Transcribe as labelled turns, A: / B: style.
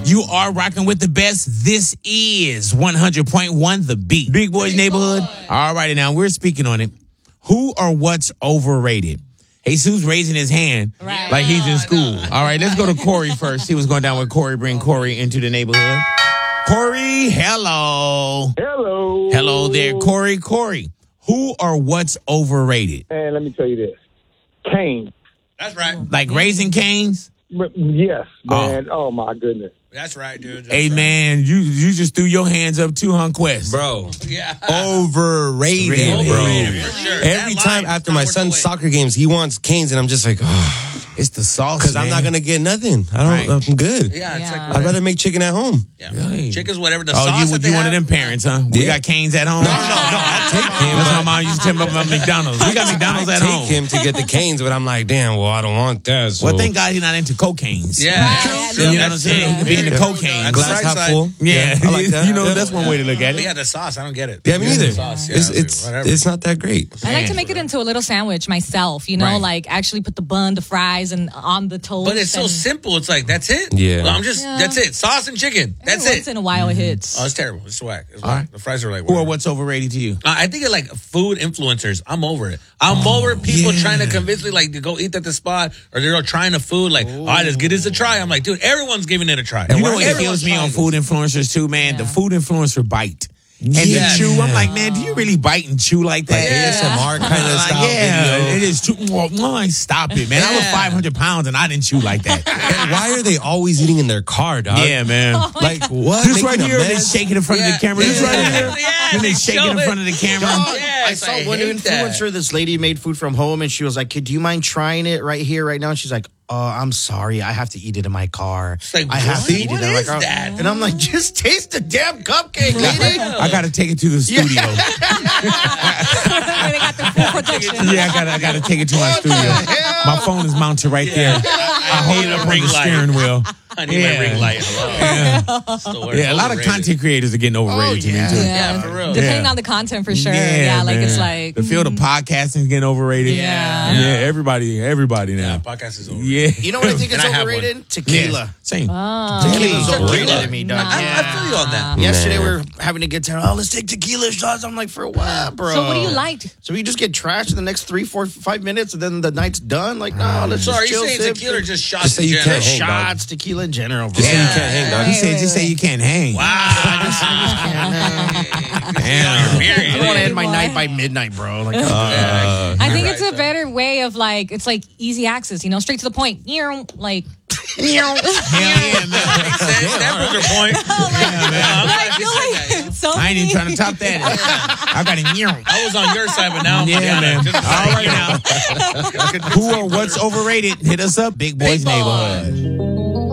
A: You are rocking with the best. This is 100.1 The Beat. Big Boys Neighborhood. All righty, now we're speaking on it. Who or what's overrated? Jesus raising his hand like he's in school. All right, let's go to Corey first. See what's going down with Corey. Bring Corey into the neighborhood. Corey, hello.
B: Hello.
A: Hello there, Corey. Corey, who or what's overrated?
B: And let me tell you this. Cane.
C: That's right.
A: Like Raising Cane's?
B: Yes, man. Oh, my goodness.
C: That's right, dude.
A: Hey, man, you just threw your hands up too, huh, Quest?
D: Bro.
C: Yeah.
D: Overrated,
A: Really?
D: bro.
C: For sure.
D: Every
C: That
D: time
C: line
D: after
C: is
D: my
C: not worth
D: son's
C: the wait.
D: soccer games, he wants canes, and I'm just like, oh,
A: It's the sauce,
D: because I'm not going to get nothing.
A: Right.
D: I'm good.
C: Yeah, it's
E: Yeah.
C: like
D: I'd rather make chicken at home.
C: yeah.
A: Really?
C: Chicken's whatever the
A: Oh,
C: sauce that they
A: you one of
C: have.
A: them parents, huh? We
D: Yeah.
A: got canes at home.
D: No, I'll take him.
A: That's how mom used to tell me about McDonald's. We got McDonald's
D: I
A: at
D: take
A: home.
D: him to get the canes, but I'm like, damn, well, I don't want that. So.
A: Well, thank God he's not into cocaines.
C: Yeah.
A: You know what I'm saying? He could be into cocaine.
C: That's
D: glass
C: right
D: half
C: side.
D: full.
A: Yeah,
D: I like that.
A: You know,
D: Yeah.
A: that's one way to look at
C: But
A: it.
C: yeah, the sauce, I don't get it.
D: Yeah, me neither.
C: The sauce, yeah, whatever.
D: It's not that great.
E: I like to make it into a little sandwich myself, you know,
A: Right.
E: like actually put the bun, the fries, and on the toast.
C: But it's so
E: and
C: simple. It's like, that's it?
D: Yeah.
C: Well,
E: Yeah.
C: that's it. Sauce and chicken. That's
E: every once
C: it.
E: in a while it hits.
C: Oh, it's terrible. It's whack. It's
A: All
C: whack.
A: right.
C: The fries are like,
A: Who or
C: whatever.
A: what's overrated to you?
C: I think of like food influencers. I'm over it. I'm over people
A: yeah.
C: trying to convince me like to go eat at the spot or they're trying a food like, all right, let's give this a try. I'm like, dude, everyone's giving it a try.
A: You know what
C: Everyone's
A: kills me on
C: trying
A: food influencers too, man? The
E: Yeah.
A: food influencer bite. And
D: Yeah.
A: the chew, I'm like, man, do you really bite and chew like that?
D: ASMR kind of
A: Like,
D: style
A: yeah,
D: video.
A: it is true. Well, stop it, man. I was
C: Yeah.
A: 500 pounds and I didn't chew like that.
D: And why are they always eating in their car, dog?
A: Yeah, man.
D: Like, what?
A: Just right
D: Making a
A: here, they
D: mess?
A: shaking in front of the camera. Just right here.
C: Yeah,
A: And they
C: they
A: shaking
C: show
A: in
C: it.
A: front of the camera.
C: Yes,
F: I saw
C: I
F: one
C: hate that.
F: influencer. This lady made food from home, and she was like, "Kid, do you mind trying it right here, right now?" And she's like, I'm sorry, I have to eat it in my car.
C: like,
F: I have to
C: what?
F: eat
C: What
F: it in my
C: is
F: car."
C: that?
F: And I'm like, just taste the damn cupcake, lady.
A: I got to take it to the studio.
E: Where they got the full protection.
A: Yeah, I gotta take it to my studio. My phone is mounted right there. I hold it up on
C: ring
A: the
C: light.
A: steering wheel.
C: I need my ring light. Hello.
A: Yeah, a lot of content creators are getting overrated to me too.
C: Yeah, for real.
E: Depending
A: Yeah.
E: on the content, for sure. Yeah, like
A: man.
E: it's like
A: the field of podcasting is getting overrated.
E: Yeah.
A: yeah, everybody now.
C: Podcast is over.
A: Yeah,
F: You know what I think is
C: And I have
F: overrated?
A: Yeah.
F: Tequila.
A: Same.
F: Tequila's
C: Tequila.
F: overrated to me, dog.
C: I feel you on that.
F: Yesterday we were having to get down. Oh, let's take tequila shots. I'm like, for what, bro?
E: So what do you like?
F: So we just get trashed in the next 3, 4, 5 minutes, and then the night's done. Like, no, let's
C: So
F: just
C: are you
F: chill,
C: saying
F: sip,
C: tequila or just shots
D: Just say
C: in
D: you
C: general?
D: can't hang, dog.
F: shots, tequila in general, bro.
D: Just say you can't hang, dog.
A: He said, just say you can't hang. Damn.
F: I don't want to end my night by midnight, bro. Like,
E: I think it's a better way of like it's like easy access, you know, straight to the point. Like
A: Hell yeah, man.
C: That was your point.
E: I feel like it's so
A: I ain't even
E: mean.
A: trying to top that. I got a year.
C: I was on your side, but now I'm
A: Yeah,
C: on
A: man.
C: it.
A: All right now. Who or what's overrated? Hit us up, Big Boys Neighborhood.